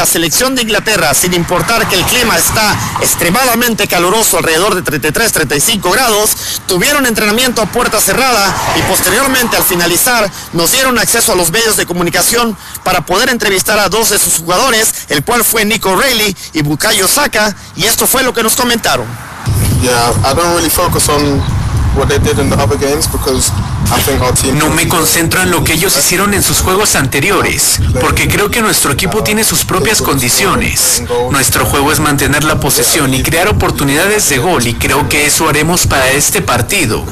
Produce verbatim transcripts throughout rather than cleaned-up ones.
la selección de Inglaterra, sin importar que el clima está extremadamente caluroso, alrededor de treinta y tres, treinta y cinco grados, tuvieron entrenamiento a puerta cerrada y posteriormente, al finalizar, nos dieron acceso a los medios de comunicación para poder entrevistar a dos de sus jugadores, el cual fue Nico Reilly y Bukayo Saka, y esto fue lo que nos comentaron. Yeah, I don't really focus on what they did in the other games because I think our team... No me concentro en lo que ellos hicieron en sus juegos anteriores, porque creo que nuestro equipo tiene sus propias condiciones. Nuestro juego es mantener la posesión y crear oportunidades de gol, y creo que eso haremos para este partido.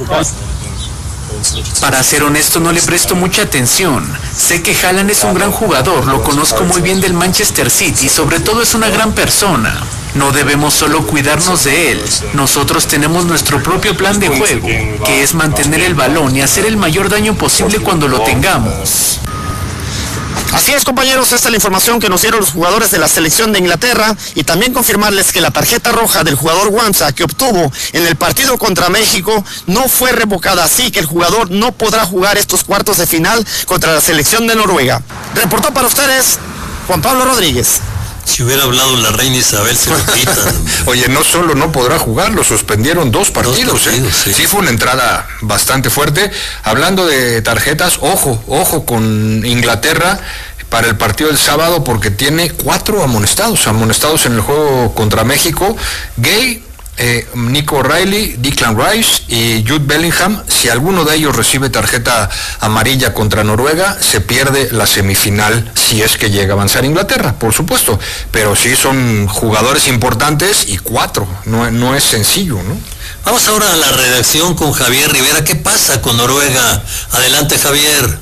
Para ser honesto, no le presto mucha atención. Sé que Haaland es un gran jugador, lo conozco muy bien del Manchester City, y sobre todo es una gran persona. No debemos solo cuidarnos de él. Nosotros tenemos nuestro propio plan de juego, que es mantener el balón y hacer el mayor daño posible cuando lo tengamos. Así es, compañeros, esta es la información que nos dieron los jugadores de la selección de Inglaterra, y también confirmarles que la tarjeta roja del jugador Wamsa que obtuvo en el partido contra México no fue revocada, así que el jugador no podrá jugar estos cuartos de final contra la selección de Noruega. Reportó para ustedes Juan Pablo Rodríguez. Si hubiera hablado la reina Isabel, se lo quitan. Oye, no solo no podrá jugar, lo suspendieron dos partidos. Dos partidos ¿eh? sí. sí, fue una entrada bastante fuerte. Hablando de tarjetas, ojo, ojo con Inglaterra para el partido del sábado, porque tiene cuatro amonestados, amonestados en el juego contra México. Gay, eh, Nico Reilly, Declan Rice y Jude Bellingham. Si alguno de ellos recibe tarjeta amarilla contra Noruega, se pierde la semifinal, si es que llega a avanzar Inglaterra, por supuesto. Pero sí son jugadores importantes, y cuatro, no, no es sencillo, ¿no? Vamos ahora a la redacción con Javier Rivera. ¿Qué pasa con Noruega? Adelante, Javier.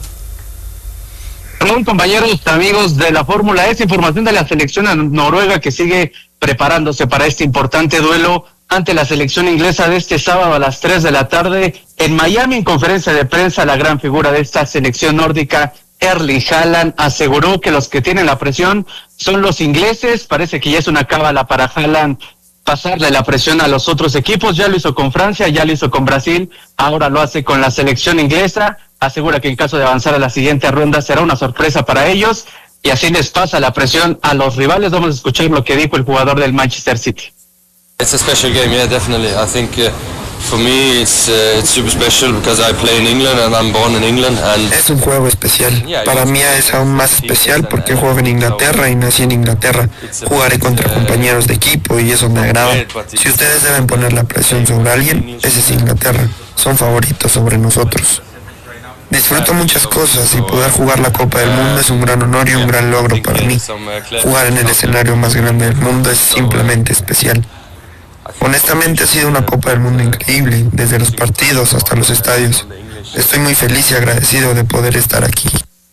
Perdón, compañeros, amigos de la Fórmula E, información de la selección noruega que sigue preparándose para este importante duelo ante la selección inglesa de este sábado a las tres de la tarde en Miami. En conferencia de prensa, la gran figura de esta selección nórdica, Erling Haaland, aseguró que los que tienen la presión son los ingleses. Parece que ya es una cábala para Haaland pasarle la presión a los otros equipos. Ya lo hizo con Francia, ya lo hizo con Brasil, ahora lo hace con la selección inglesa. Asegura que en caso de avanzar a la siguiente ronda será una sorpresa para ellos, y así les pasa la presión a los rivales. Vamos a escuchar lo que dijo el jugador del Manchester City. It's a special game, yeah, definitely. I think uh, for me it's uh, it's super special because I play in England and I'm born in England. And es un juego especial. Para mí es aún más especial porque juego en Inglaterra y nací en Inglaterra. Jugaré contra compañeros de equipo y eso me agrada. Si ustedes deben poner la presión sobre alguien, ese es Inglaterra. Son favoritos sobre nosotros. Disfruto muchas cosas, y poder jugar la Copa del Mundo es un gran honor y un gran logro para mí. Jugar en el escenario más grande del mundo es simplemente especial. Honestamente ha sido una Copa del Mundo increíble, desde los partidos hasta los estadios. Estoy muy feliz y agradecido de poder estar aquí.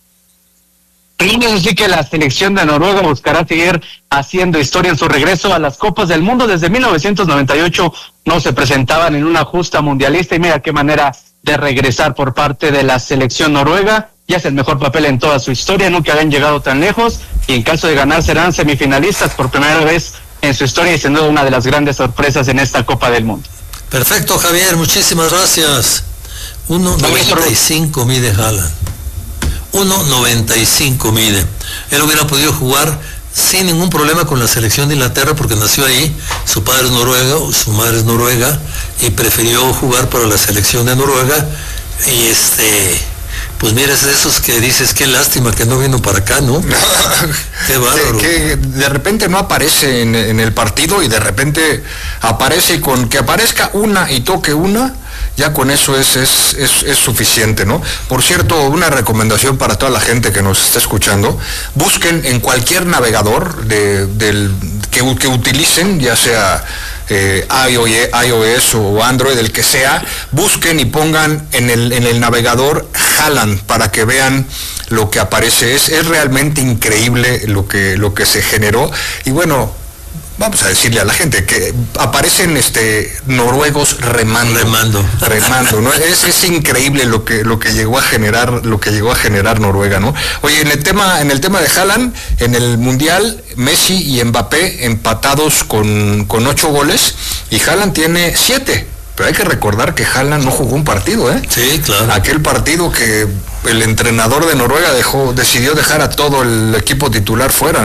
Así que la selección de Noruega buscará seguir haciendo historia en su regreso a las Copas del Mundo. Desde mil novecientos noventa y ocho no se presentaban en una justa mundialista, y mira qué manera de regresar por parte de la selección noruega. Ya es el mejor papel en toda su historia, nunca habían llegado tan lejos, y en caso de ganar serán semifinalistas por primera vez en su historia, y sin duda una de las grandes sorpresas en esta Copa del Mundo. Perfecto, Javier, muchísimas gracias. uno noventa y cinco mide Haaland. uno noventa y cinco mide. Él hubiera podido jugar sin ningún problema con la selección de Inglaterra porque nació ahí, su padre es noruego, su madre es noruega, y prefirió jugar para la selección de Noruega. Y este, pues mira, es de esos que dices, qué lástima que no vino para acá, ¿no? Qué bárbaro. Que, que de repente no aparece en, en el partido, y de repente aparece, y con que aparezca una y toque una, ya con eso es, es, es, es suficiente, ¿no? Por cierto, una recomendación para toda la gente que nos está escuchando: busquen en cualquier navegador de, del, que, que utilicen, ya sea eh, iOS o Android, el que sea, busquen y pongan en el, en el navegador Haaland para que vean lo que aparece. Es, es realmente increíble lo que, lo que se generó. Y bueno, vamos a decirle a la gente que aparecen este noruegos remando, remando, remando, ¿no? Es, es increíble lo que lo que llegó a generar, lo que llegó a generar Noruega, ¿no? Oye, en el tema, en el tema de Haaland, en el Mundial, Messi y Mbappé empatados con, con ocho goles, y Haaland tiene siete. Pero hay que recordar que Haaland no jugó un partido, ¿eh? Sí, claro. Aquel partido que el entrenador de Noruega dejó, decidió dejar a todo el equipo titular fuera, ¿no?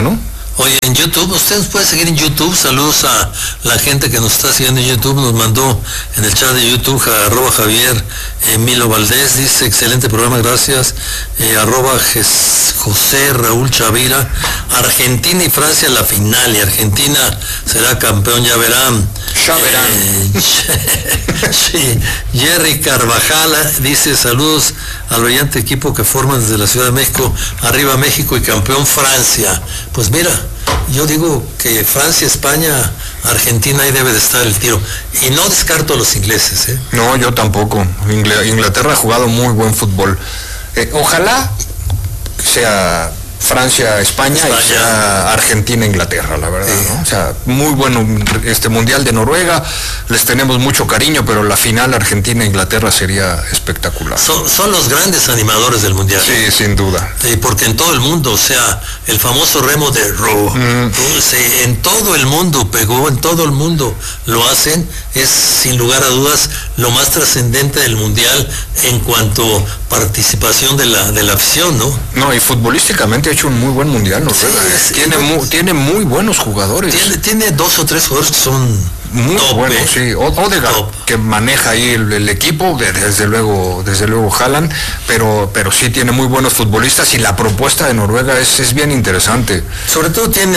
Oye, en YouTube, usted nos puede seguir en YouTube. Saludos a la gente que nos está siguiendo en YouTube. Nos mandó en el chat de YouTube, arroba Javier Emilio Valdés, dice, excelente programa, gracias. Eh, arroba Jes, José Raúl Chavira, Argentina y Francia en la final, y Argentina será campeón, ya verán. Ya verán. Eh, sí, Jerry Carvajal dice, saludos al brillante equipo que forman desde la Ciudad de México, arriba México y campeón Francia. Pues mira, yo digo que Francia, España, Argentina, ahí debe de estar el tiro. Y no descarto a los ingleses, ¿eh? No, yo tampoco. Inglaterra ha jugado muy buen fútbol. Eh, ojalá sea Francia, España, España, y sea Argentina, Inglaterra, la verdad, sí. ¿no? O sea, muy bueno este Mundial de Noruega, les tenemos mucho cariño, pero la final Argentina, Inglaterra sería espectacular. Son, son los grandes animadores del Mundial. Sí, ¿eh? Sin duda. Sí, porque en todo el mundo, o sea, el famoso remo de Ro, mm. sí, en todo el mundo pegó, en todo el mundo lo hacen, es sin lugar a dudas lo más trascendente del Mundial en cuanto participación de la, de la afición, ¿no? No, y futbolísticamente ha hecho un muy buen Mundial, ¿no? Sí, es, tiene, es, muy, tiene muy buenos jugadores. Tiene, tiene dos o tres jugadores que son muy top, buenos, eh. sí. Odegaard, que maneja ahí el, el equipo, desde luego, desde luego Haaland, pero, pero sí tiene muy buenos futbolistas y la propuesta de Noruega es, es bien interesante. Sobre todo tiene,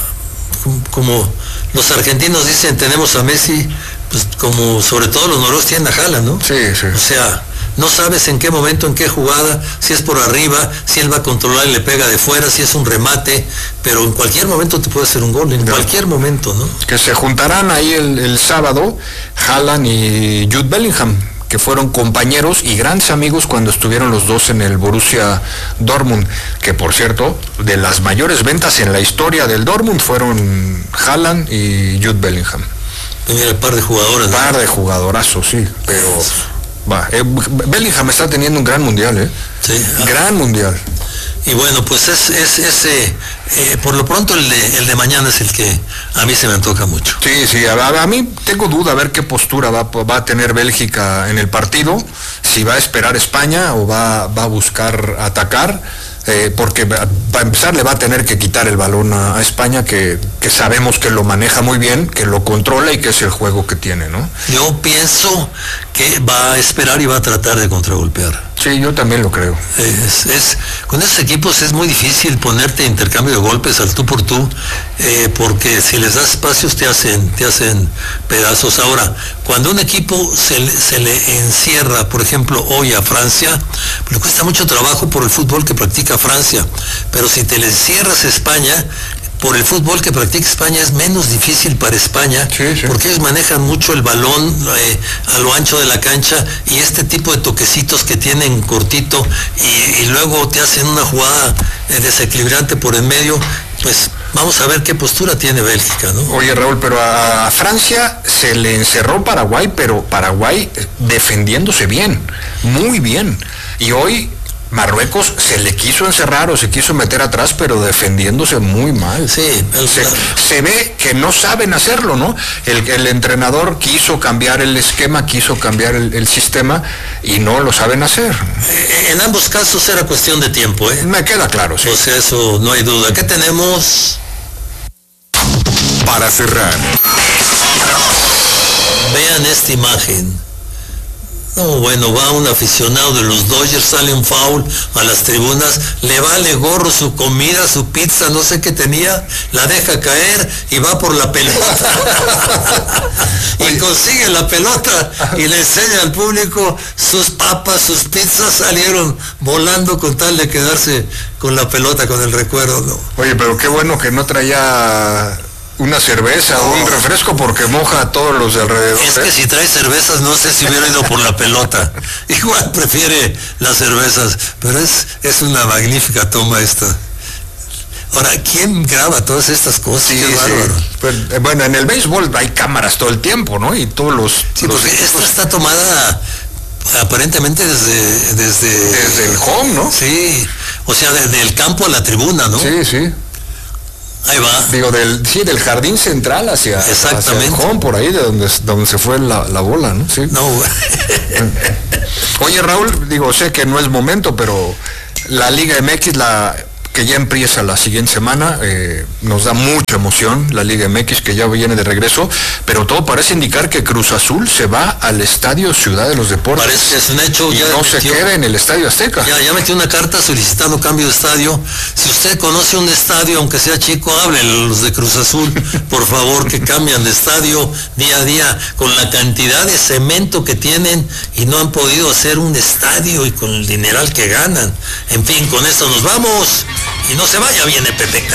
como los argentinos dicen, tenemos a Messi, pues como sobre todo los noruegos tienen a Haaland, ¿no? Sí, sí. O sea, no sabes en qué momento, en qué jugada, si es por arriba, si él va a controlar y le pega de fuera, si es un remate, pero en cualquier momento te puede hacer un gol, en claro. cualquier momento, ¿no? Que se juntarán ahí el, el sábado, Haaland y Jude Bellingham, que fueron compañeros y grandes amigos cuando estuvieron los dos en el Borussia Dortmund, que por cierto, de las mayores ventas en la historia del Dortmund fueron Haaland y Jude Bellingham. Mira, el par de jugadores. Un par ¿no? de jugadorazos, sí, pero... Va, eh, Bellingham está teniendo un gran mundial, ¿eh? Sí. Gran mundial. Y bueno, pues es, es, es eh, eh, por lo pronto el de, el de mañana es el que a mí se me antoja mucho. Sí, sí, a, a mí tengo duda a ver qué postura va, va a tener Bélgica en el partido, si va a esperar España o va, va a buscar atacar. Eh, porque para empezar le va a tener que quitar el balón a, a España, que, que sabemos que lo maneja muy bien, que lo controla y que es el juego que tiene, ¿no? Yo pienso que va a esperar y va a tratar de contragolpear. Sí, yo también lo creo. Es, es, con esos equipos es muy difícil ponerte intercambio de golpes al tú por tú, eh, porque si les das espacios te hacen, te hacen pedazos. Ahora, cuando un equipo se, se le encierra, por ejemplo, hoy a Francia, pues le cuesta mucho trabajo por el fútbol que practica Francia, pero si te le encierras a España, por el fútbol que practica España es menos difícil para España, sí, sí. porque ellos manejan mucho el balón eh, a lo ancho de la cancha y este tipo de toquecitos que tienen cortito y, y luego te hacen una jugada eh, desequilibrante por en medio, pues vamos a ver qué postura tiene Bélgica, ¿no? Oye, Raúl, pero a Francia se le encerró Paraguay, pero Paraguay defendiéndose bien, muy bien, y hoy Marruecos se le quiso encerrar o se quiso meter atrás, pero defendiéndose muy mal. Sí, el... se, se ve que no saben hacerlo, ¿no? El, el entrenador quiso cambiar el esquema, quiso cambiar el, el sistema y no lo saben hacer. En ambos casos era cuestión de tiempo, ¿eh? Me queda claro, sí. O sea, eso no hay duda. ¿Qué tenemos? Para cerrar. Vean esta imagen. No, bueno, va un aficionado de los Dodgers, sale un foul a las tribunas, le vale gorro su comida, su pizza, no sé qué tenía, la deja caer y va por la pelota. Y consigue la pelota y le enseña al público sus papas, sus pizzas, salieron volando con tal de quedarse con la pelota, con el recuerdo, ¿no? Oye, pero qué bueno que no traía una cerveza o un refresco porque moja a todos los de alrededor. Es que si trae cervezas no sé si hubiera ido por la pelota. Igual prefiere las cervezas, pero es, es una magnífica toma esta. Ahora, ¿quién graba todas estas cosas? Sí, Qué bárbaro. Sí. Pues, bueno, en el béisbol hay cámaras todo el tiempo, ¿no? Y todos los... Sí, los porque equipos... esta está tomada aparentemente desde... Desde, desde el home, ¿no? Sí, o sea, desde el campo a la tribuna, ¿no? Sí, sí. Ahí va. Digo, del, sí, del jardín central hacia, Exactamente. hacia el home, por ahí de donde, donde se fue la, la bola, ¿no? Sí. No. Oye, Raúl, digo, sé que no es momento, pero la Liga M X, la que ya empieza la siguiente semana, eh, nos da mucha emoción la Liga M X que ya viene de regreso, pero todo parece indicar que Cruz Azul se va al Estadio Ciudad de los Deportes. Parece que es un hecho. Y ya no metió, se queda en el Estadio Azteca. Ya, ya metió una carta solicitando cambio de estadio. Si usted conoce un estadio, aunque sea chico, háblenle los de Cruz Azul, por favor, que cambian de estadio día a día, con la cantidad de cemento que tienen y no han podido hacer un estadio y con el dineral que ganan. En fin, con esto nos vamos y no se vaya, viene Pepe K.